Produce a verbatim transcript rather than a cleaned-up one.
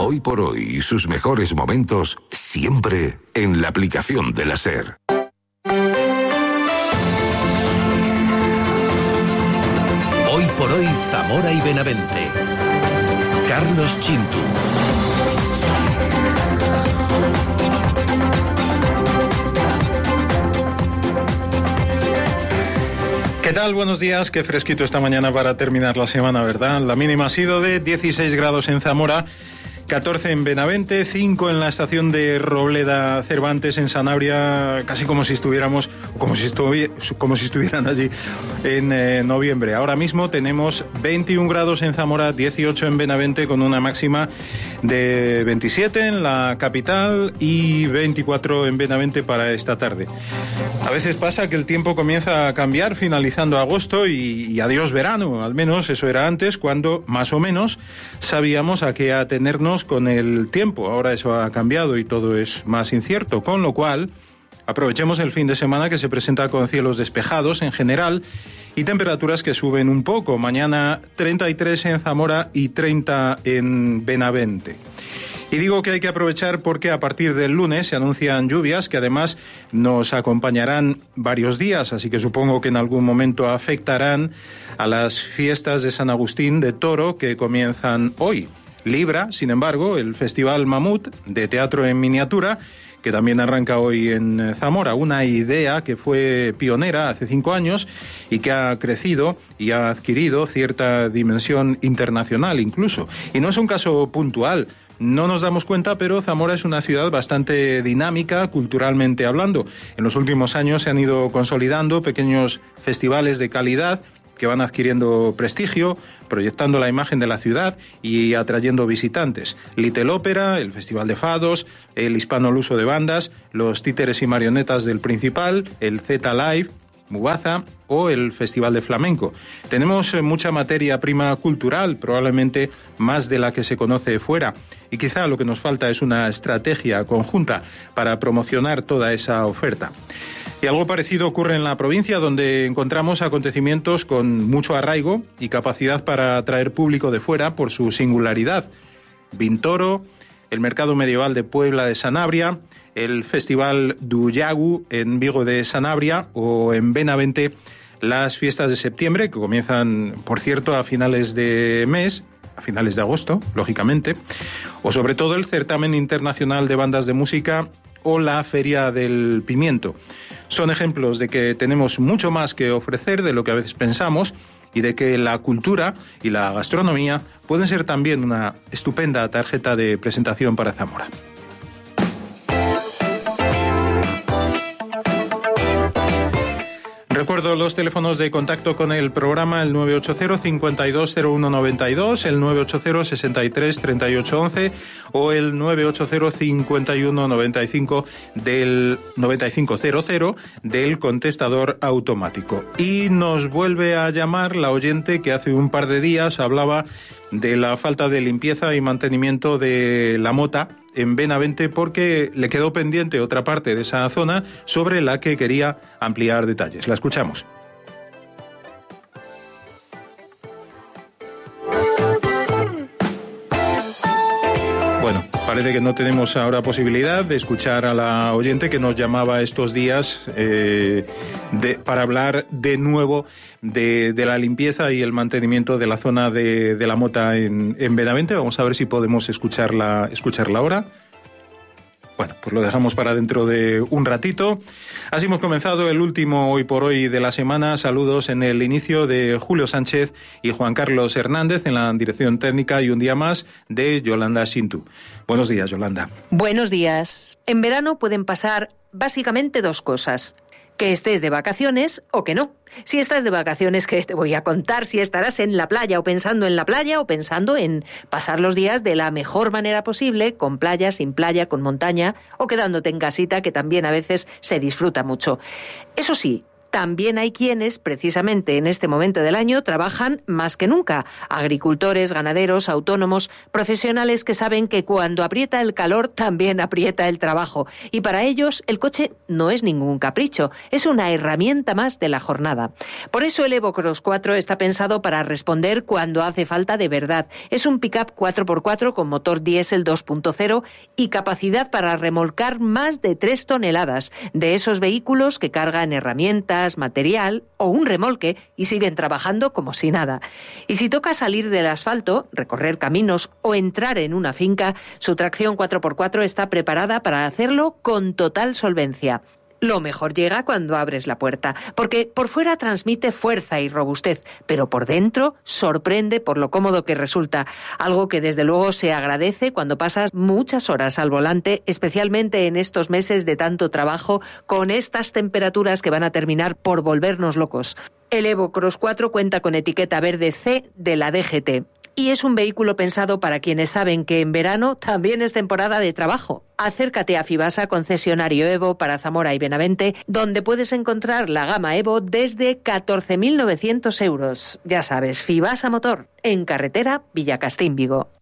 Hoy por hoy y sus mejores momentos siempre en la aplicación de la SER. Hoy por hoy Zamora y Benavente. Carlos Chintu. ¿Qué tal? Buenos días. Qué fresquito esta mañana para terminar la semana, ¿verdad? La mínima ha sido de dieciséis grados en Zamora, catorce en Benavente, cinco en la estación de Robleda Cervantes en Sanabria, casi como si estuviéramos, como si, estuvi, como si estuvieran allí en eh, noviembre. Ahora mismo tenemos veintiún grados en Zamora, dieciocho en Benavente, con una máxima de veintisiete en la capital y veinticuatro en Benavente para esta tarde. A veces pasa que el tiempo comienza a cambiar finalizando agosto y, y adiós verano, al menos eso era antes, cuando más o menos sabíamos a qué atenernos con el tiempo. Ahora eso ha cambiado y todo es más incierto, con lo cual aprovechemos el fin de semana que se presenta con cielos despejados en general y temperaturas que suben un poco. Mañana treinta y tres en Zamora y treinta en Benavente. Y digo que hay que aprovechar porque a partir del lunes se anuncian lluvias que además nos acompañarán varios días, así que supongo que en algún momento afectarán a las fiestas de San Agustín de Toro que comienzan hoy. Libra, sin embargo, el Festival Mamut de Teatro en Miniatura, que también arranca hoy en Zamora, una idea que fue pionera hace cinco años y que ha crecido y ha adquirido cierta dimensión internacional incluso. Y no es un caso puntual. No nos damos cuenta, pero Zamora es una ciudad bastante dinámica, culturalmente hablando. En los últimos años se han ido consolidando pequeños festivales de calidad que van adquiriendo prestigio, proyectando la imagen de la ciudad y atrayendo visitantes. Little Ópera, el Festival de Fados, el Hispano Luso de Bandas, los Títeres y Marionetas del Principal, el Z Live, Mubaza o el Festival de Flamenco. Tenemos mucha materia prima cultural, probablemente más de la que se conoce fuera, y quizá lo que nos falta es una estrategia conjunta para promocionar toda esa oferta. Y algo parecido ocurre en la provincia, donde encontramos acontecimientos con mucho arraigo y capacidad para atraer público de fuera por su singularidad. Vintoro, el Mercado Medieval de Puebla de Sanabria, el Festival du Llagu en Vigo de Sanabria o en Benavente las fiestas de septiembre, que comienzan, por cierto, a finales de mes, a finales de agosto, lógicamente, o sobre todo el Certamen Internacional de Bandas de Música o la Feria del Pimiento. Son ejemplos de que tenemos mucho más que ofrecer de lo que a veces pensamos y de que la cultura y la gastronomía pueden ser también una estupenda tarjeta de presentación para Zamora. Recuerdo los teléfonos de contacto con el programa, el nueve ocho cero, cinco dos cero uno nueve dos, el nueve ocho cero, sesenta y tres, treinta y ocho once o el nueve ocho cero, cincuenta y uno, noventa y cinco del noventa y cinco cero cero del contestador automático. Y nos vuelve a llamar la oyente que hace un par de días hablaba de la falta de limpieza y mantenimiento de la mota en Benavente porque le quedó pendiente otra parte de esa zona sobre la que quería ampliar detalles. La escuchamos. Bueno, parece que no tenemos ahora posibilidad de escuchar a la oyente que nos llamaba estos días eh, de, para hablar de nuevo de, de la limpieza y el mantenimiento de la zona de, de la mota en, en Benavente. Vamos a ver si podemos escucharla, escucharla ahora. Bueno, pues lo dejamos para dentro de un ratito. Así hemos comenzado el último Hoy por Hoy de la semana. Saludos en el inicio de Julio Sánchez y Juan Carlos Hernández en la dirección técnica y un día más de Yolanda Chintu. Buenos días, Yolanda. Buenos días. En verano pueden pasar básicamente dos cosas. Que estés de vacaciones o que no. Si estás de vacaciones, ¿qué te voy a contar? Si estarás en la playa o pensando en la playa o pensando en pasar los días de la mejor manera posible, con playa, sin playa, con montaña o quedándote en casita, que también a veces se disfruta mucho. Eso sí, También hay quienes, precisamente en este momento del año, trabajan más que nunca. Agricultores, ganaderos, autónomos, profesionales que saben que cuando aprieta el calor también aprieta el trabajo. Y para ellos el coche no es ningún capricho, es una herramienta más de la jornada. Por eso el Evo Cross cuatro está pensado para responder cuando hace falta de verdad. Es un pick-up cuatro por cuatro con motor diésel dos punto cero y capacidad para remolcar más de tres toneladas. De esos vehículos que cargan herramientas, material o un remolque y siguen trabajando como si nada. Y si toca salir del asfalto, recorrer caminos o entrar en una finca, su tracción cuatro por cuatro está preparada para hacerlo con total solvencia. Lo mejor llega cuando abres la puerta, porque por fuera transmite fuerza y robustez, pero por dentro sorprende por lo cómodo que resulta, algo que desde luego se agradece cuando pasas muchas horas al volante, especialmente en estos meses de tanto trabajo, con estas temperaturas que van a terminar por volvernos locos. El Evo Cross cuatro cuenta con etiqueta verde C de la D G T. Y es un vehículo pensado para quienes saben que en verano también es temporada de trabajo. Acércate a Fibasa, concesionario Evo para Zamora y Benavente, donde puedes encontrar la gama Evo desde catorce mil novecientos euros. Ya sabes, Fibasa Motor, en carretera Villacastín, Vigo.